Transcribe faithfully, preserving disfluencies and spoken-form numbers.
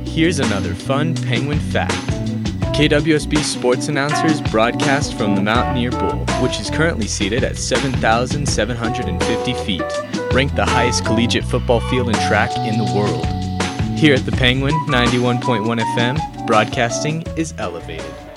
Here's another fun Penguin fact. K W S B sports announcers broadcast from the Mountaineer Bowl, which is currently seated at seven thousand seven hundred fifty feet, ranked the highest collegiate football field and track in the world. Here at the Penguin, ninety-one point one F M, broadcasting is elevated.